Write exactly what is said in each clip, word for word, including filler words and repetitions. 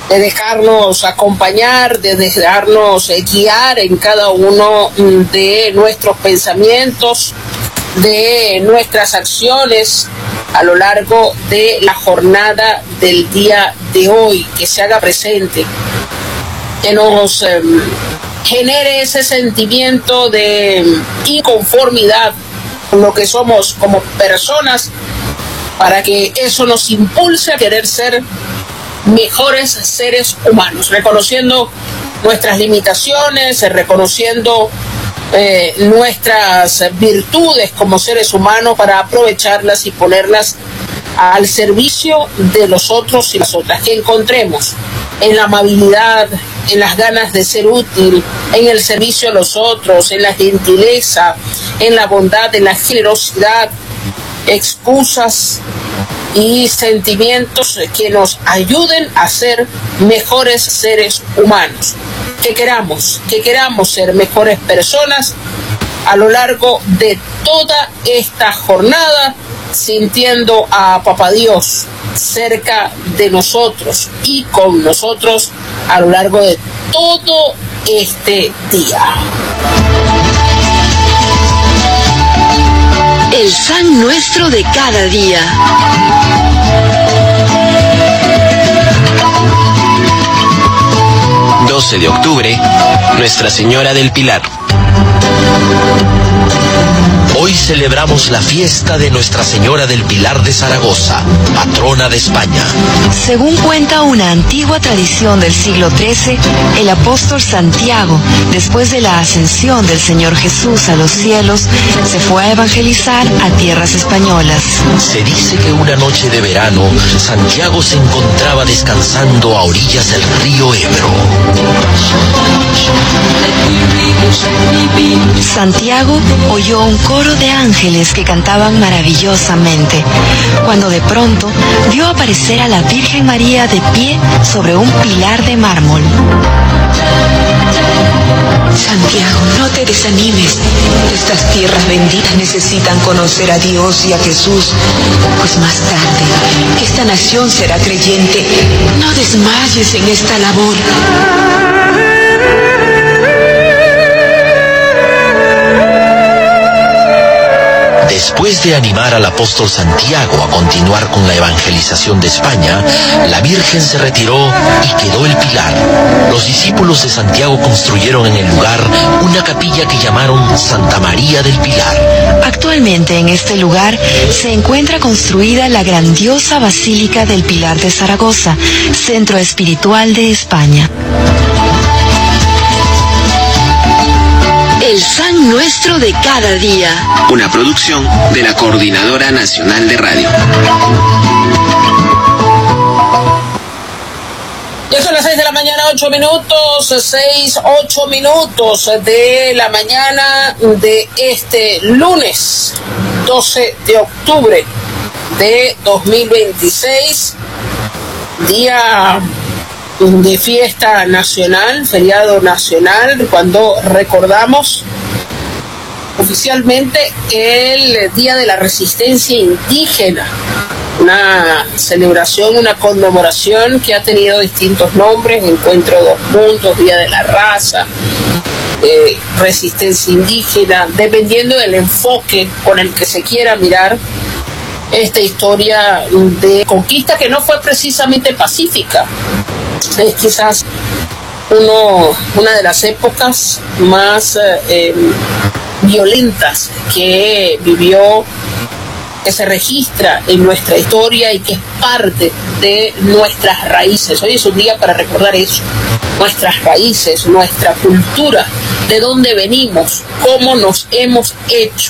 de dejarnos acompañar, de dejarnos guiar en cada uno de nuestros pensamientos, de nuestras acciones a lo largo de la jornada del día de hoy, que se haga presente, que nos eh, genere ese sentimiento de inconformidad con lo que somos como personas, para que eso nos impulse a querer ser mejores seres humanos, reconociendo nuestras limitaciones, reconociendo eh, nuestras virtudes como seres humanos, para aprovecharlas y ponerlas al servicio de los otros y las otras, que encontremos en la amabilidad, en las ganas de ser útil, en el servicio a los otros, en la gentileza, en la bondad, en la generosidad, excusas y sentimientos que nos ayuden a ser mejores seres humanos, que queramos, que queramos ser mejores personas a lo largo de toda esta jornada, sintiendo a Papá Dios cerca de nosotros y con nosotros a lo largo de todo este día. El San Nuestro de cada día. doce de octubre, Nuestra Señora del Pilar. Hoy celebramos la fiesta de Nuestra Señora del Pilar de Zaragoza, patrona de España. Según cuenta una antigua tradición del siglo trece, el apóstol Santiago, después de la ascensión del Señor Jesús a los cielos, se fue a evangelizar a tierras españolas. Se dice que una noche de verano, Santiago se encontraba descansando a orillas del río Ebro. Santiago oyó un coro de ángeles que cantaban maravillosamente, cuando de pronto vio aparecer a la Virgen María de pie sobre un pilar de mármol. Santiago, no te desanimes. Estas tierras benditas necesitan conocer a Dios y a Jesús, pues más tarde esta nación será creyente. No desmayes en esta labor. Después de animar al apóstol Santiago a continuar con la evangelización de España, la Virgen se retiró y quedó el pilar. Los discípulos de Santiago construyeron en el lugar una capilla que llamaron Santa María del Pilar. Actualmente en este lugar se encuentra construida la grandiosa Basílica del Pilar de Zaragoza, centro espiritual de España. El San Nuestro de cada día. Una producción de la Coordinadora Nacional de Radio. Ya son las seis de la mañana, ocho minutos, seis, ocho minutos de la mañana de este lunes, doce de octubre de dos mil veintiséis, día de fiesta nacional, feriado nacional, cuando recordamos oficialmente el Día de la Resistencia Indígena, una celebración, una conmemoración que ha tenido distintos nombres: Encuentro de dos Mundos, Día de la Raza, eh, Resistencia Indígena, dependiendo del enfoque con el que se quiera mirar esta historia de conquista, que no fue precisamente pacífica. Es quizás uno, una de las épocas más eh, violentas que vivió, que se registra en nuestra historia y que es parte de nuestras raíces. Hoy es un día para recordar eso, nuestras raíces, nuestra cultura, de dónde venimos, cómo nos hemos hecho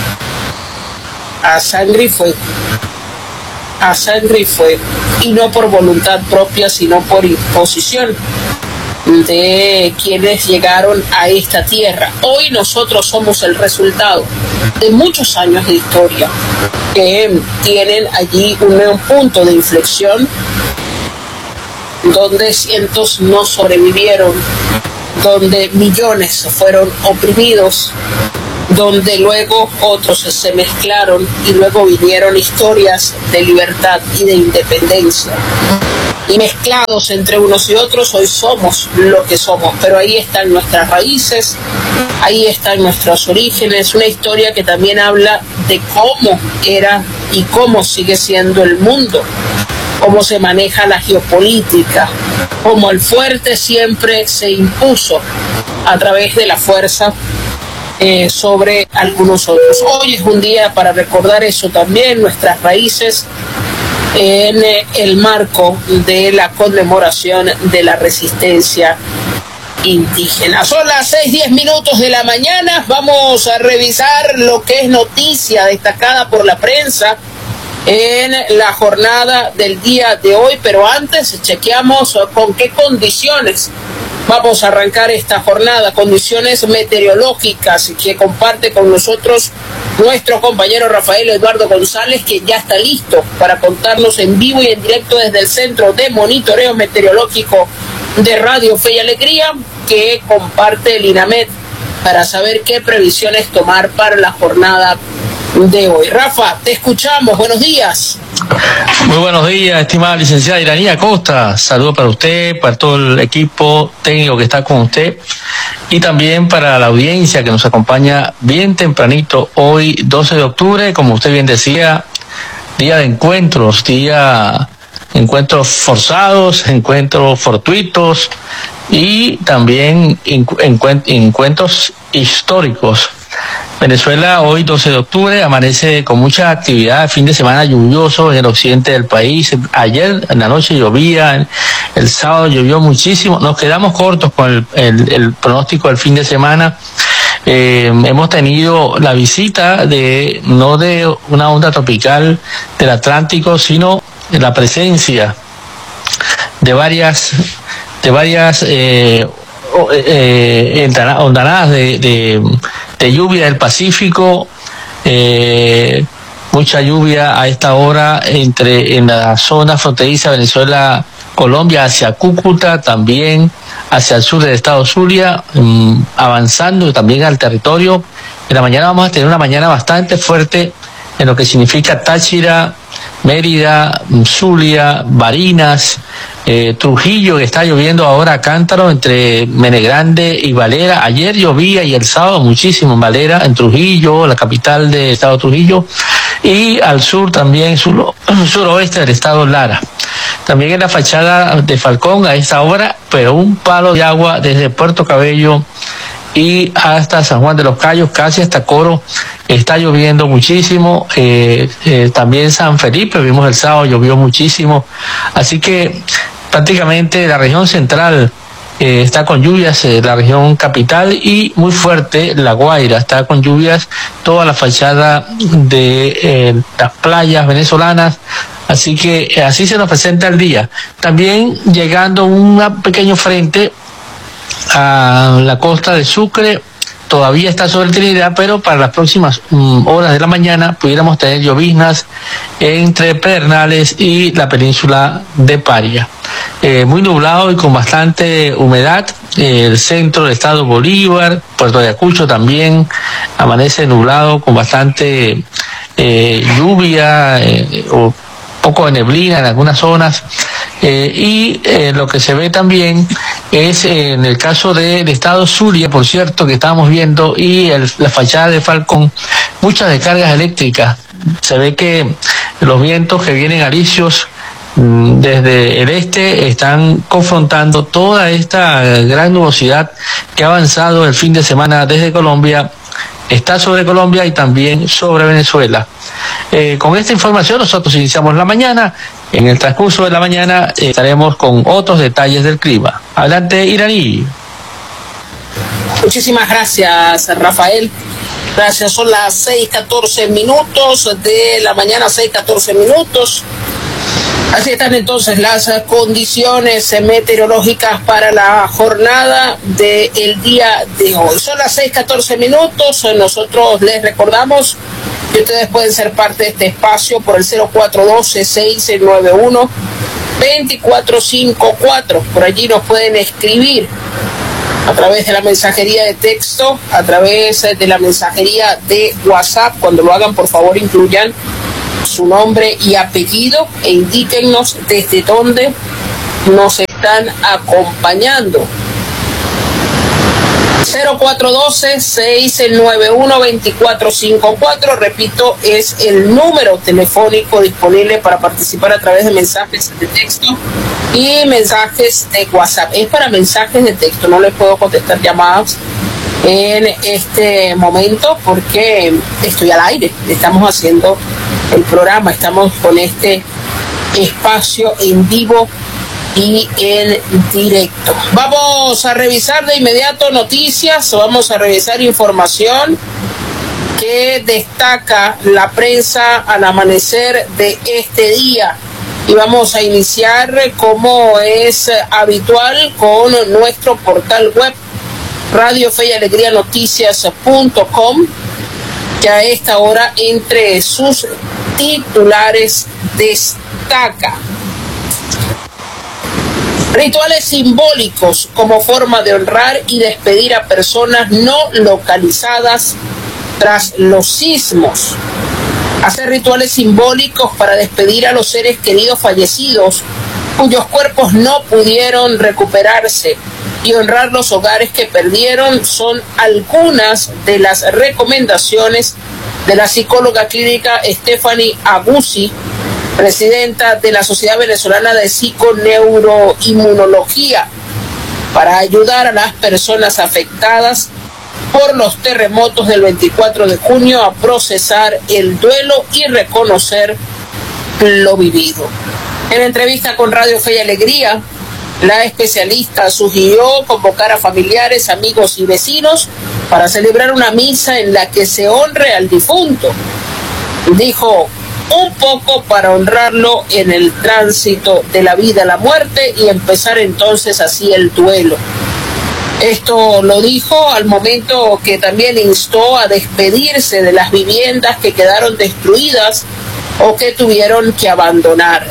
a sangre y fuego. a sangre y fuego, y no por voluntad propia, sino por imposición de quienes llegaron a esta tierra. Hoy nosotros somos el resultado de muchos años de historia que tienen allí un punto de inflexión donde cientos no sobrevivieron, donde millones fueron oprimidos, donde luego otros se mezclaron y luego vinieron historias de libertad y de independencia. y mezclados entre unos y otros, hoy somos lo que somos, pero ahí están nuestras raíces, ahí están nuestros orígenes, una historia que también habla de cómo era y cómo sigue siendo el mundo, cómo se maneja la geopolítica, cómo el fuerte siempre se impuso a través de la fuerza eh, sobre algunos otros. Hoy es un día para recordar eso también, nuestras raíces, en el marco de la conmemoración de la resistencia indígena. Son las seis diez minutos de la mañana, vamos a revisar lo que es noticia destacada por la prensa en la jornada del día de hoy, pero antes chequeamos con qué condiciones vamos a arrancar esta jornada, condiciones meteorológicas que comparte con nosotros nuestro compañero Rafael Eduardo González, que ya está listo para contarnos en vivo y en directo desde el Centro de Monitoreo Meteorológico de Radio Fe y Alegría, que comparte el INAMED, para saber qué previsiones tomar para la jornada de hoy. Rafa, te escuchamos, buenos días. Muy buenos días, estimada licenciada Iranía Costa. Saludos para usted, para todo el equipo técnico que está con usted y también para la audiencia que nos acompaña bien tempranito hoy, doce de octubre, como usted bien decía, día de encuentros, día de encuentros forzados, encuentros fortuitos y también encuentros históricos. Venezuela hoy doce de octubre amanece con mucha actividad, fin de semana lluvioso en el occidente del país. Ayer en la noche llovía, el sábado llovió muchísimo. Nos quedamos cortos con el, el, el pronóstico del fin de semana. Eh, hemos tenido la visita de no de una onda tropical del Atlántico, sino de la presencia de varias de varias eh, eh, ondanadas de, de de lluvia del Pacífico, eh, mucha lluvia a esta hora entre en la zona fronteriza Venezuela-Colombia hacia Cúcuta, también hacia el sur del estado Zulia, um, avanzando también al territorio. En la mañana vamos a tener una mañana bastante fuerte en lo que significa Táchira, Mérida, Zulia, Barinas, eh, Trujillo, que está lloviendo ahora a cántaro entre Menegrande y Valera. Ayer llovía y el sábado muchísimo en Valera, en Trujillo, la capital del estado Trujillo, y al sur también, sur, suroeste del estado Lara. También en la fachada de Falcón a esta hora, pero un palo de agua desde Puerto Cabello y hasta San Juan de los Cayos, casi hasta Coro, está lloviendo muchísimo. Eh, eh, también San Felipe, vimos el sábado, llovió muchísimo. Así que prácticamente la región central eh, está con lluvias, eh, la región capital, y muy fuerte La Guaira, está con lluvias toda la fachada de eh, las playas venezolanas. Así que eh, así se nos presenta el día. También llegando un pequeño frente a la costa de Sucre, todavía está sobre Trinidad, pero para las próximas um, horas de la mañana pudiéramos tener lloviznas entre Pedernales y la península de Paria. Eh, muy nublado y con bastante humedad. Eh, el centro del estado Bolívar, Puerto Ayacucho también amanece nublado con bastante eh, lluvia eh, o poco de neblina en algunas zonas. Eh, y eh, lo que se ve también es eh, en el caso del estado Zulia, por cierto, que estábamos viendo, y el, la fachada de Falcón, muchas descargas eléctricas. Se ve que los vientos que vienen alisios mmm, desde el este están confrontando toda esta gran nubosidad que ha avanzado el fin de semana desde Colombia. Está sobre Colombia y también sobre Venezuela. Eh, con esta información nosotros iniciamos la mañana. En el transcurso de la mañana eh, estaremos con otros detalles del clima. Adelante, Iraní. Muchísimas gracias, Rafael. Gracias, son las seis catorce minutos de la mañana, seis catorce minutos. Así están entonces las condiciones meteorológicas para la jornada del día de hoy. Son las seis catorce minutos. Nosotros les recordamos que ustedes pueden ser parte de este espacio por el cero cuatro uno dos, seis nueve uno, dos cuatro cinco cuatro. Por allí nos pueden escribir a través de la mensajería de texto, a través de la mensajería de WhatsApp. Cuando lo hagan, por favor, incluyan su nombre y apellido e indíquennos desde dónde nos están acompañando. cero cuatro uno dos, seis nueve uno, dos cuatro cinco cuatro, repito, es el número telefónico disponible para participar a través de mensajes de texto y mensajes de WhatsApp. Es para mensajes de texto, no les puedo contestar llamadas en este momento porque estoy al aire, estamos haciendo el programa, estamos con este espacio en vivo y en directo. Vamos a revisar de inmediato noticias, vamos a revisar información que destaca la prensa al amanecer de este día. Y vamos a iniciar, como es habitual, con nuestro portal web Radio Fe y Alegría Noticias punto com, que a esta hora entre sus titulares destaca: rituales simbólicos como forma de honrar y despedir a personas no localizadas tras los sismos. Hacer rituales simbólicos para despedir a los seres queridos fallecidos cuyos cuerpos no pudieron recuperarse y honrar los hogares que perdieron son algunas de las recomendaciones de la psicóloga clínica Stephanie Agusi, presidenta de la Sociedad Venezolana de Psiconeuroinmunología, para ayudar a las personas afectadas por los terremotos del veinticuatro de junio a procesar el duelo y reconocer lo vivido. En entrevista con Radio Fe y Alegría, la especialista sugirió convocar a familiares, amigos y vecinos para celebrar una misa en la que se honre al difunto. Dijo: un poco para honrarlo en el tránsito de la vida a la muerte y empezar entonces así el duelo. Esto lo dijo al momento que también instó a despedirse de las viviendas que quedaron destruidas o que tuvieron que abandonar.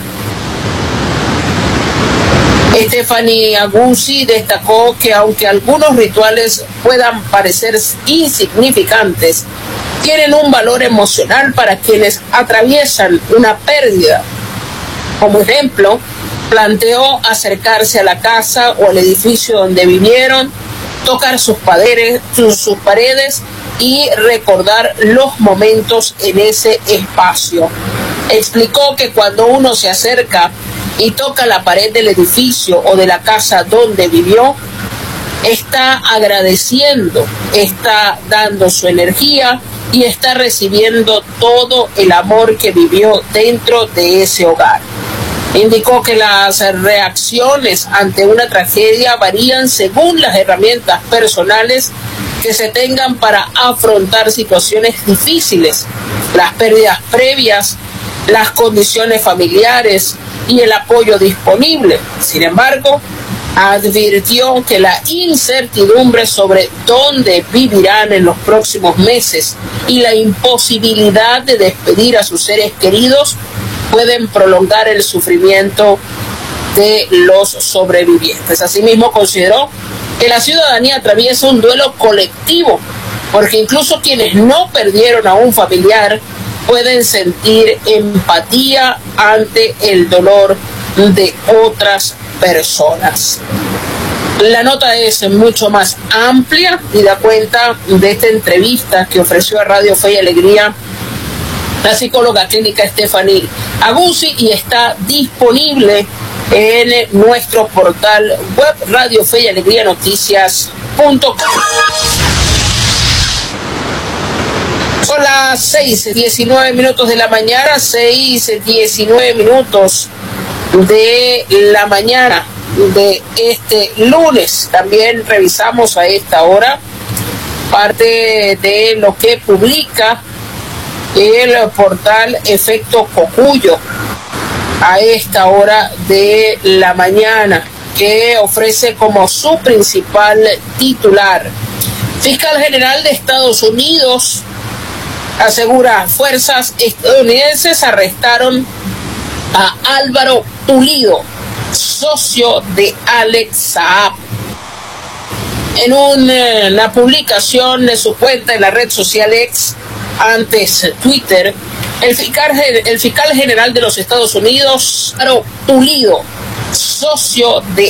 Stephanie Agusi destacó que aunque algunos rituales puedan parecer insignificantes, tienen un valor emocional para quienes atraviesan una pérdida. Como ejemplo, planteó acercarse a la casa o al edificio donde vivieron, tocar sus paredes, sus, sus paredes y recordar los momentos en ese espacio. Explicó que cuando uno se acerca y toca la pared del edificio o de la casa donde vivió, está agradeciendo, está dando su energía y está recibiendo todo el amor que vivió dentro de ese hogar. Indicó que las reacciones ante una tragedia varían según las herramientas personales que se tengan para afrontar situaciones difíciles, las pérdidas previas, las condiciones familiares y el apoyo disponible. Sin embargo, advirtió que la incertidumbre sobre dónde vivirán en los próximos meses y la imposibilidad de despedir a sus seres queridos pueden prolongar el sufrimiento de los sobrevivientes. Asimismo, consideró que la ciudadanía atraviesa un duelo colectivo, porque incluso quienes no perdieron a un familiar pueden sentir empatía ante el dolor de otras personas. La nota es mucho más amplia y da cuenta de esta entrevista que ofreció a Radio Fe y Alegría la psicóloga clínica Stephanie Agusi y está disponible en nuestro portal web Radio Fe y Alegría Noticias punto com. Son las seis diecinueve minutos de la mañana, seis diecinueve minutos de la mañana de este lunes. También revisamos a esta hora parte de lo que publica el portal Efecto Cocuyo a esta hora de la mañana, que ofrece como su principal titular: Fiscal General de Estados Unidos asegura fuerzas estadounidenses arrestaron a Álvaro Pulido, socio de Alex Saab. En una publicación de su cuenta en la red social X, antes Twitter, el fiscal, el fiscal general de los Estados Unidos, Álvaro Pulido, socio de